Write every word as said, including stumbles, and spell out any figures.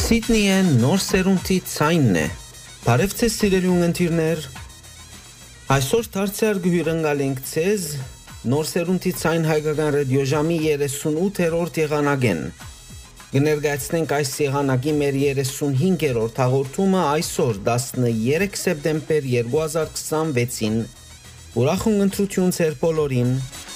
Սիդնիը նոր սերունդի ցայնն է։ Բարև ձեզ սիրելի ունգընտիրներ։ Այսօր դարձյալ գյուղընկալենք ձեզ նոր սերունդի ցայն հայկական ռադիոժամի երեսունութերորդ եղանակեն։ Կներկայացնենք այս եղանակի մեր երեսունհինգերորդ հաղորդումը այսօր տասներեք սեպտեմբեր երկու հազար քսանվեցին։ Ուրախ ունգընտրություն ձեր բոլորին։